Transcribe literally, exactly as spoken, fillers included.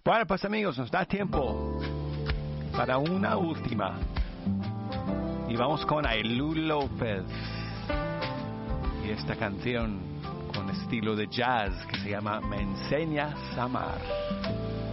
Bueno, pues amigos, nos da tiempo para una última. Y vamos con Ailú López. Y esta canción con estilo de jazz que se llama Me enseñas a amar.